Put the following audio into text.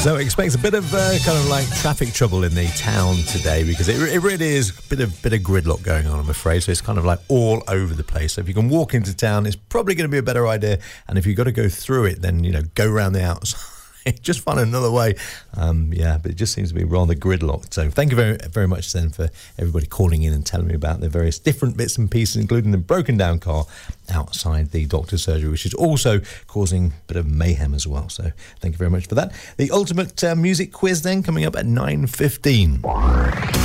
So expect a bit of kind of like traffic trouble in the town today, because it really is a bit of gridlock going on, I'm afraid. So it's kind of like all over the place. So if you can walk into town, it's probably going to be a better idea. And if you've got to go through it, then, you know, go around the outside. Just find another way. But it just seems to be rather gridlocked. So thank you very, very much then for everybody calling in and telling me about the various different bits and pieces, including the broken down car outside the doctor's surgery, which is also causing a bit of mayhem as well. So thank you very much for that. The ultimate music quiz then coming up at 9:15.